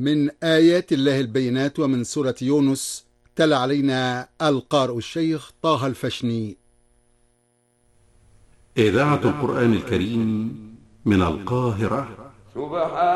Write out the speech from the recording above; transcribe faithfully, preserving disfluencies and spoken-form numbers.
من آيات الله البينات ومن سورة يونس. تلا علينا القارئ الشيخ طه الفشني. إذاعة القرآن الكريم من القاهرة. سبحان